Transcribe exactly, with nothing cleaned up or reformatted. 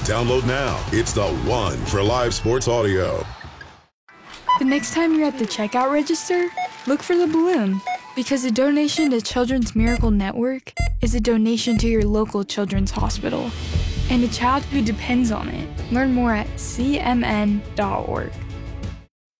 Download now. It's the one for live sports audio. The next time you're at the checkout register, look for the balloon, because a donation to Children's Miracle Network is a donation to your local children's hospital and a child who depends on it. Learn more at c m n dot org.